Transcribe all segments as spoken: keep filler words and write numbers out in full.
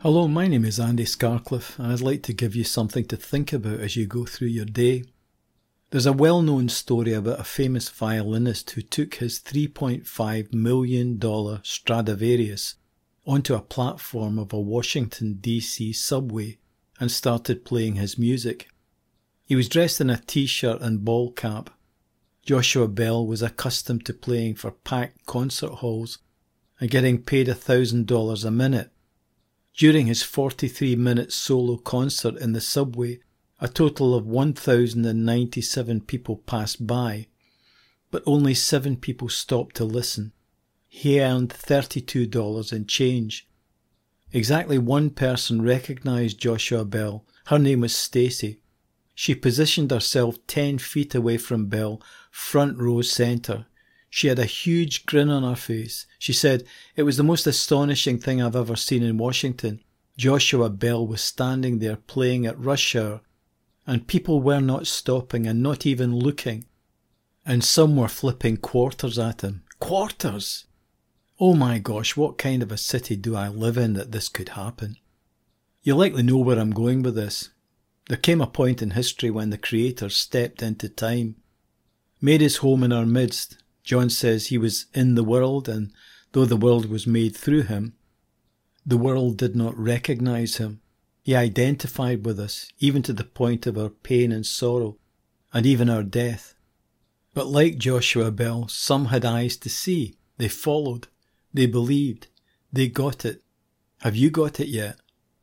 Hello, my name is Andy Scarcliffe, and I'd like to give you something to think about as you go through your day. There's a well-known story about a famous violinist who took his three point five million dollars Stradivarius onto a platform of a Washington, D C subway and started playing his music. He was dressed in a t-shirt and ball cap. Joshua Bell was accustomed to playing for packed concert halls and getting paid one thousand dollars a minute. During his forty-three minute solo concert in the subway, a total of one thousand ninety-seven people passed by, but only seven people stopped to listen. He earned thirty-two dollars in change. Exactly one person recognised Joshua Bell. Her name was Stacy. She positioned herself ten feet away from Bell, front row centre. She had a huge grin on her face. She said, "It was the most astonishing thing I've ever seen in Washington. Joshua Bell was standing there playing at rush hour, and people were not stopping and not even looking. And some were flipping quarters at him." Quarters! Oh my gosh, what kind of a city do I live in that this could happen? You likely know where I'm going with this. There came a point in history when the Creator stepped into time, made his home in our midst. John says he was in the world, and though the world was made through him, the world did not recognise him. He identified with us, even to the point of our pain and sorrow, and even our death. But like Joshua Bell, some had eyes to see. They followed. They believed. They got it. Have you got it yet?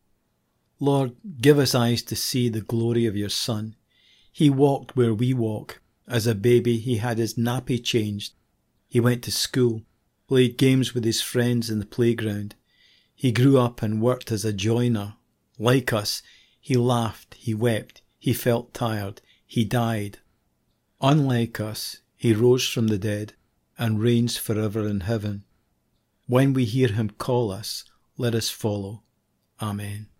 Lord, give us eyes to see the glory of your Son. He walked where we walk. As a baby, he had his nappy changed. He went to school, played games with his friends in the playground. He grew up and worked as a joiner. Like us, he laughed, he wept, he felt tired, he died. Unlike us, he rose from the dead and reigns forever in heaven. When we hear him call us, let us follow. Amen.